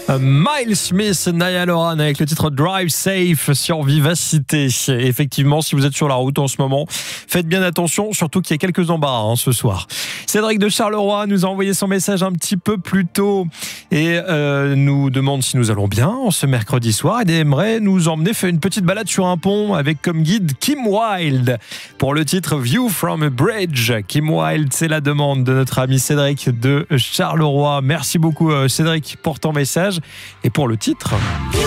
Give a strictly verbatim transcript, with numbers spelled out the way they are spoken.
Miles Smith, Niall Horan avec le titre Drive Safe sur Vivacité. Effectivement, si vous êtes sur la route en ce moment, faites bien attention, surtout qu'il y a quelques embarras hein, ce soir. Cédric de Charleroi nous a envoyé son message un petit peu plus tôt et euh, nous demande si nous allons bien ce mercredi soir et aimerait nous emmener faire une petite balade sur un pont avec comme guide Kim Wilde pour le titre View from a Bridge. Kim Wilde, c'est la demande de notre ami Cédric de Charleroi. Merci beaucoup Cédric pour ton message et pour le titre.